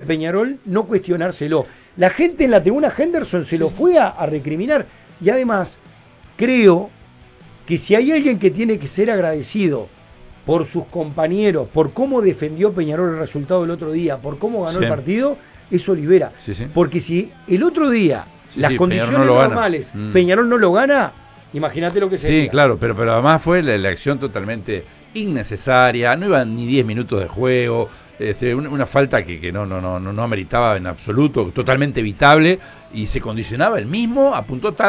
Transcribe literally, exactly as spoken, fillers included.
Peñarol no cuestionárselo. La gente en la tribuna Henderson se sí. lo fue a, a recriminar. Y además, creo que si hay alguien que tiene que ser agradecido por sus compañeros, por cómo defendió Peñarol el resultado del otro día, por cómo ganó sí. el partido, es Olivera. Sí, sí. Porque si el otro día, sí, las sí, condiciones Peñarol no normales, mm. Peñarol no lo gana, imagínate lo que sería. Sí, claro, pero, pero además fue la, la acción totalmente innecesaria, no iban ni diez minutos de juego, este, una, una falta que, que no, no, no, no ameritaba en absoluto, totalmente evitable, y se condicionaba el mismo a punto tal